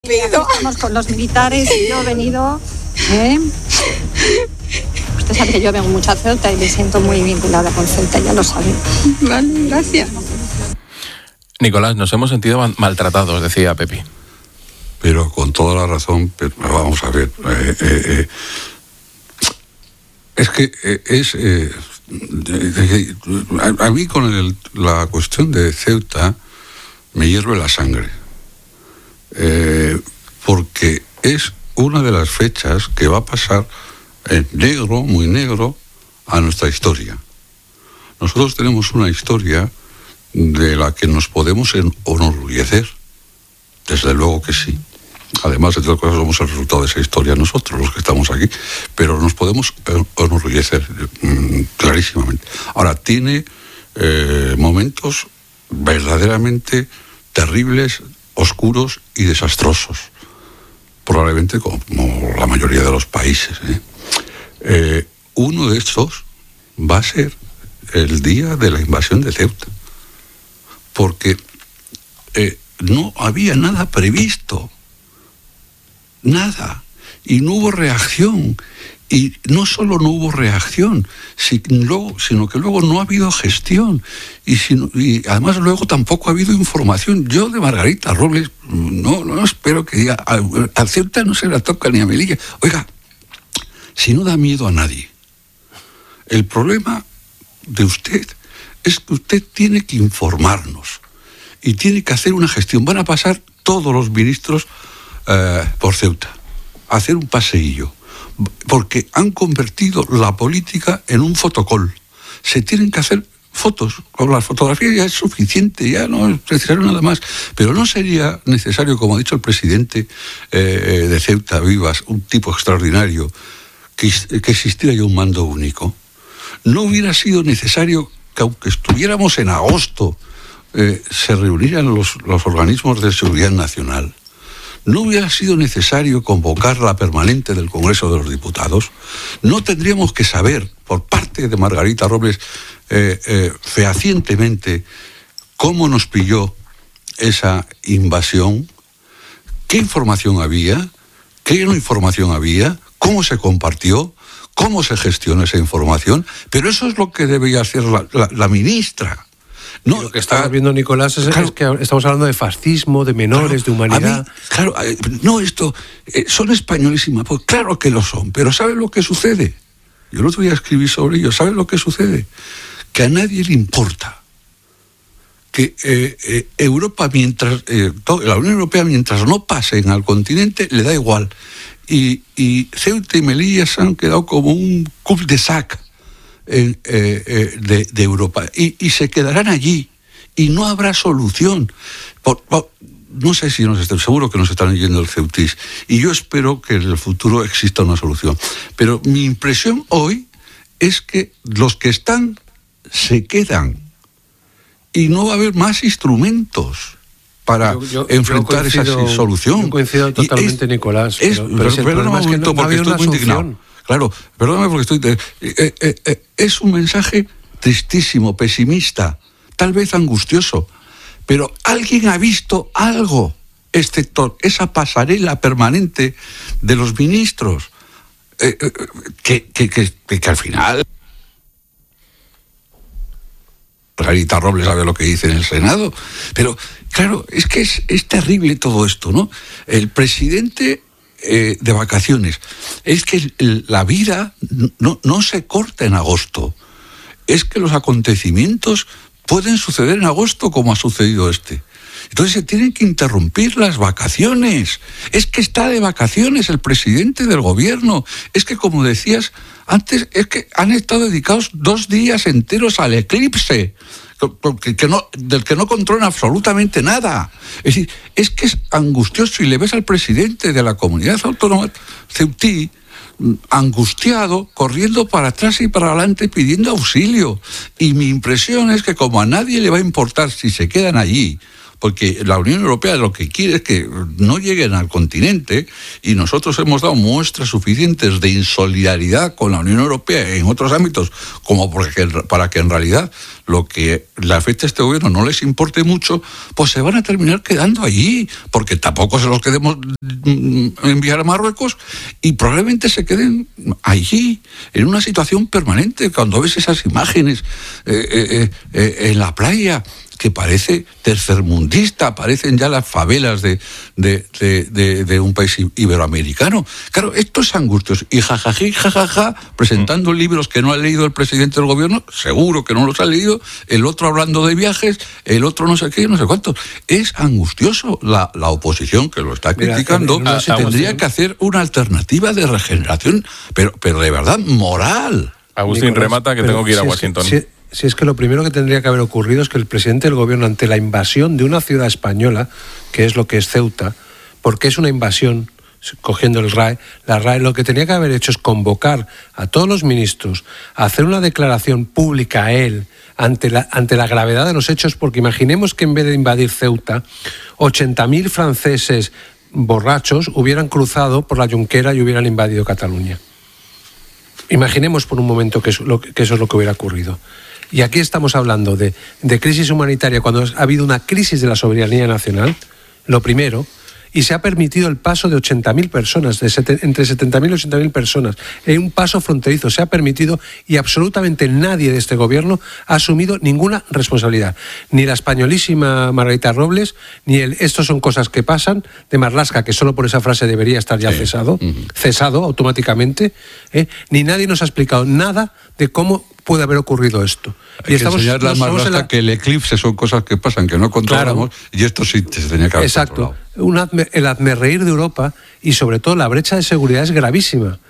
pido. Estamos con los militares y yo he venido. Usted sabe que yo vengo mucho a Ceuta y me siento muy vinculada con Ceuta, ya lo sabe. Vale, gracias. Nicolás, nos hemos sentido maltratados, decía Pepi. Pero con toda la razón, pero vamos a ver. Es que a mí con la cuestión de Ceuta me hierve la sangre. Porque es una de las fechas que va a pasar en negro, muy negro, a nuestra historia. Nosotros tenemos una historia de la que nos podemos enorgullecer. Desde luego que sí. Además, entre otras cosas, somos el resultado de esa historia nosotros, los que estamos aquí, pero nos podemos enorgullecer clarísimamente. Ahora, tiene momentos verdaderamente terribles, oscuros y desastrosos, probablemente como la mayoría de los países. Uno de estos va a ser el día de la invasión de Ceuta, porque no había nada previsto. Nada, y no hubo reacción, y no solo no hubo reacción, sino que luego no ha habido gestión, y además luego tampoco ha habido información. Yo de Margarita Robles no espero que diga, a Ceuta no se la toca ni a Melilla. Oiga, si no da miedo a nadie. El problema de usted es que usted tiene que informarnos y tiene que hacer una gestión. Van a pasar todos los ministros por Ceuta, hacer un paseillo, porque han convertido la política en un fotocall. Se tienen que hacer fotos, con las fotografías ya es suficiente, ya no es necesario nada más, pero no sería necesario, como ha dicho el presidente de Ceuta Vivas, un tipo extraordinario, que existiera ya un mando único. No hubiera sido necesario que, aunque estuviéramos en agosto, se reunieran los organismos de seguridad nacional. No hubiera sido necesario convocar la permanente del Congreso de los Diputados. No tendríamos que saber, por parte de Margarita Robles, fehacientemente cómo nos pilló esa invasión, qué información había, qué no información había, cómo se compartió, cómo se gestiona esa información. Pero eso es lo que debería hacer la ministra. No, lo que estamos viendo, Nicolás, es que estamos hablando de fascismo, de menores, de humanidad. Esto son españolísimas, pues claro que lo son, pero ¿sabe lo que sucede? Yo el otro día escribí sobre ello. ¿Sabe lo que sucede? Que a nadie le importa que Europa, la Unión Europea, mientras no pasen al continente, le da igual. Y Ceuta y Melilla se han quedado como un cul-de-sac de Europa, y se quedarán allí y no habrá solución. No sé si seguro que nos están yendo el Ceutis, y yo espero que en el futuro exista una solución, pero mi impresión hoy es que los que están se quedan y no va a haber más instrumentos para enfrentar esa solución. Yo coincido totalmente, Nicolás, pero perdóname un momento, porque estoy muy indignado. Claro, perdóname porque es un mensaje tristísimo, pesimista, tal vez angustioso, pero alguien ha visto algo, excepto esa pasarela permanente de los ministros, que al final Margarita Robles sabe lo que dice en el Senado, pero claro, es que es terrible todo esto, ¿no? El presidente de vacaciones. Es que la vida no se corta en agosto. Es que los acontecimientos pueden suceder en agosto, como ha sucedido este. Entonces se tienen que interrumpir las vacaciones. Es que está de vacaciones el presidente del gobierno. Es que, como decías antes, es que han estado dedicados 2 días enteros al eclipse, del que no controlan absolutamente nada. Es decir, es que es angustioso, y le ves al presidente de la comunidad autónoma ceutí angustiado, corriendo para atrás y para adelante pidiendo auxilio. Y mi impresión es que, como a nadie le va a importar si se quedan allí, porque la Unión Europea lo que quiere es que no lleguen al continente, y nosotros hemos dado muestras suficientes de insolidaridad con la Unión Europea en otros ámbitos, como para que en realidad lo que le afecta a este gobierno no les importe mucho, pues se van a terminar quedando allí, porque tampoco se los queremos enviar a Marruecos, y probablemente se queden allí, en una situación permanente. Cuando ves esas imágenes en la playa, que parece tercermundista, parecen ya las favelas de un país iberoamericano. Claro, esto es angustioso. Y jajaja, presentando libros que no ha leído el presidente del gobierno, seguro que no los ha leído, el otro hablando de viajes, el otro no sé qué, no sé cuántos. Es angustioso. La oposición, que lo está criticando, tendría que hacer una alternativa de regeneración, pero de verdad moral. Agustín, Nicolás, remata que tengo que ir a Washington. Si es que lo primero que tendría que haber ocurrido es que el presidente del gobierno, ante la invasión de una ciudad española, que es lo que es Ceuta, porque es una invasión, cogiendo el RAE, la RAE lo que tenía que haber hecho es convocar a todos los ministros a hacer una declaración pública a él ante la gravedad de los hechos, porque imaginemos que en vez de invadir Ceuta, 80.000 franceses borrachos hubieran cruzado por la Jonquera y hubieran invadido Cataluña. Imaginemos por un momento que eso es lo que hubiera ocurrido. Y aquí estamos hablando de crisis humanitaria, cuando ha habido una crisis de la soberanía nacional, lo primero, y se ha permitido el paso de 80.000 personas, entre 70.000 y 80.000 personas, en un paso fronterizo se ha permitido, y absolutamente nadie de este gobierno ha asumido ninguna responsabilidad. Ni la españolísima Margarita Robles, ni estos son cosas que pasan, de Marlaska, que solo por esa frase debería estar ya cesado automáticamente, ni nadie nos ha explicado nada de cómo puede haber ocurrido esto. Hay que enseñarle a Marlaska que el eclipse son cosas que pasan, que no controlamos, claro, y esto sí se tenía que haber controlado. El hazmerreír de Europa, y sobre todo la brecha de seguridad es gravísima,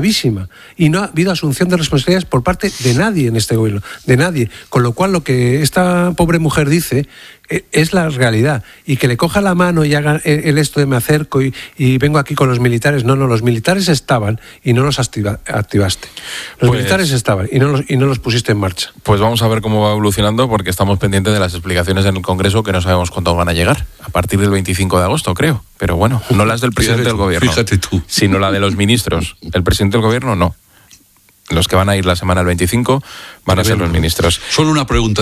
y no ha habido asunción de responsabilidades por parte de nadie en este gobierno, de nadie, con lo cual lo que esta pobre mujer dice es la realidad, y que le coja la mano y haga el esto de me acerco y vengo aquí con los militares. No, los militares estaban y no los activaste. Los militares estaban y no los pusiste en marcha. Pues vamos a ver cómo va evolucionando, porque estamos pendientes de las explicaciones en el Congreso, que no sabemos cuándo van a llegar, a partir del 25 de agosto, creo. Pero bueno, no las del presidente del gobierno, fíjate tú, sino la de los ministros. El presidente del gobierno no. Los que van a ir la semana del 25 van a ser los ministros. Solo una pregunta.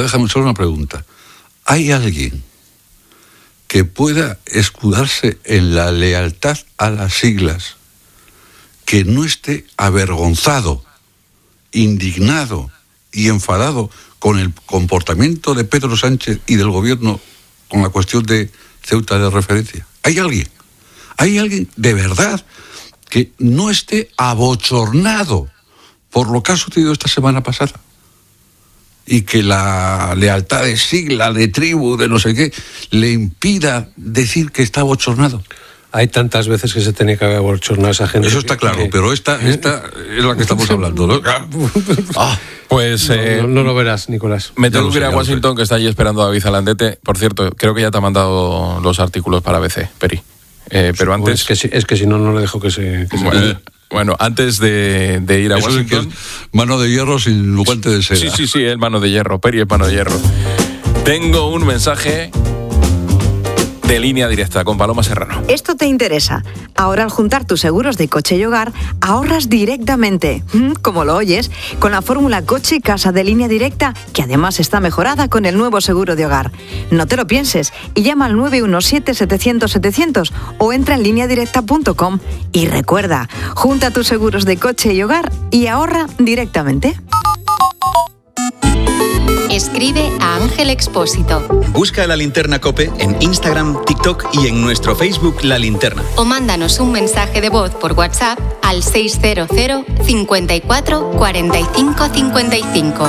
¿Hay alguien que pueda escudarse en la lealtad a las siglas, que no esté avergonzado, indignado y enfadado con el comportamiento de Pedro Sánchez y del gobierno con la cuestión de Ceuta de referencia? ¿Hay alguien de verdad que no esté abochornado por lo que ha sucedido esta semana pasada? Y que la lealtad de sigla, de tribu, de no sé qué, le impida decir que está abochornado. Hay tantas veces que se tenía que haber abochornado a esa gente. Eso está claro, pero esta es la que estamos hablando, ¿no? Pues no lo verás, Nicolás. Me tengo que ir a Washington, que está allí esperando a David Alandete. Por cierto, creo que ya te ha mandado los artículos para ABC, Peri. Pero antes... Pues es que si no le dejo que se Bueno, antes de ir a Washington... Es mano de hierro sin guante de seda. Sí, es mano de hierro, Peri es mano de hierro. Tengo un mensaje de Línea Directa con Paloma Serrano. Esto te interesa. Ahora, al juntar tus seguros de coche y hogar, ahorras directamente, como lo oyes, con la fórmula coche y casa de Línea Directa, que además está mejorada con el nuevo seguro de hogar. No te lo pienses y llama al 917-700-700 o entra en lineadirecta.com. Y recuerda, junta tus seguros de coche y hogar y ahorra directamente. Escribe a Ángel Expósito. Busca La Linterna COPE en Instagram, TikTok y en nuestro Facebook La Linterna. O mándanos un mensaje de voz por WhatsApp al 600 54 45 55.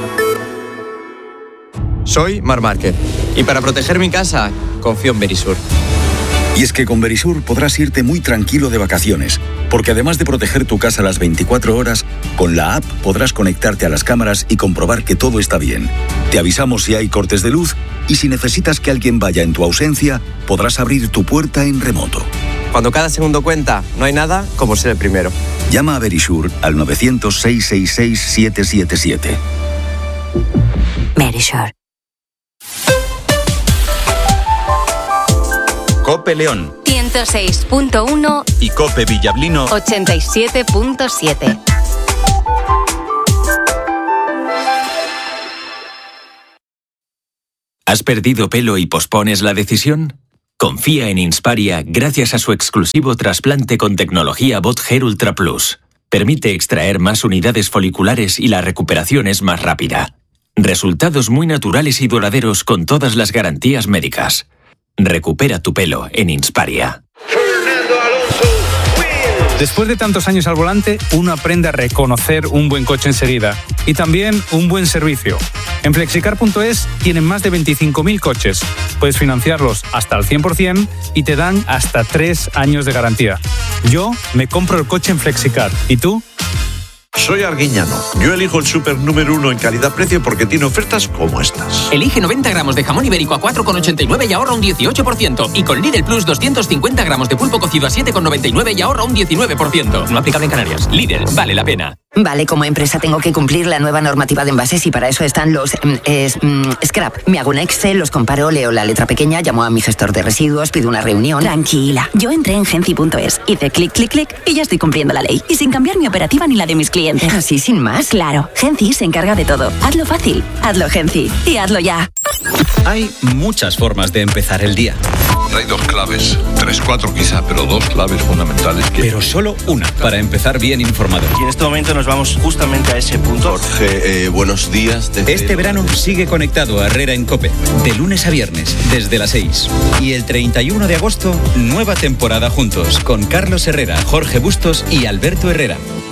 Soy Marc Márquez y para proteger mi casa confío en Verisur. Y es que con Verisur podrás irte muy tranquilo de vacaciones, porque además de proteger tu casa las 24 horas, con la app podrás conectarte a las cámaras y comprobar que todo está bien. Te avisamos si hay cortes de luz y si necesitas que alguien vaya en tu ausencia, podrás abrir tu puerta en remoto. Cuando cada segundo cuenta, no hay nada como ser el primero. Llama a Verisur al 900-666-777. Verisur. Cope León 106.1 y Cope Villablino 87.7. ¿Has perdido pelo y pospones la decisión? Confía en Insparia gracias a su exclusivo trasplante con tecnología Bot Hair Ultra Plus. Permite extraer más unidades foliculares y la recuperación es más rápida. Resultados muy naturales y duraderos con todas las garantías médicas. Recupera tu pelo en Insparia. Después de tantos años al volante, uno aprende a reconocer un buen coche enseguida y también un buen servicio. En Flexicar.es tienen más de 25.000 coches. Puedes financiarlos hasta al 100% y te dan hasta 3 años de garantía. Yo me compro el coche en Flexicar. ¿Y tú? Soy Arguiñano. Yo elijo el súper número 1 en calidad-precio porque tiene ofertas como estas. Elige 90 gramos de jamón ibérico a 4,89 y ahorra un 18%. Y con Lidl Plus 250 gramos de pulpo cocido a 7,99 y ahorra un 19%. No aplicable en Canarias. Lidl, vale la pena. Vale, como empresa tengo que cumplir la nueva normativa de envases y para eso están los scrap. Me hago un Excel, los comparo, leo la letra pequeña, llamo a mi gestor de residuos, pido una reunión. Tranquila, yo entré en Genci.es, hice clic, clic, clic y ya estoy cumpliendo la ley. Y sin cambiar mi operativa ni la de mis clientes. ¿Así sin más? Claro, Genci se encarga de todo. Hazlo fácil, hazlo Genci y hazlo ya. Hay muchas formas de empezar el día. Hay 2 claves, 3, 4 quizá, pero 2 claves fundamentales. Pero solo una para empezar bien informado. Y en este momento nos vamos justamente a ese punto. Jorge, buenos días. Este verano sigue conectado a Herrera en COPE, de lunes a viernes, desde las 6. Y el 31 de agosto, nueva temporada juntos, con Carlos Herrera, Jorge Bustos y Alberto Herrera.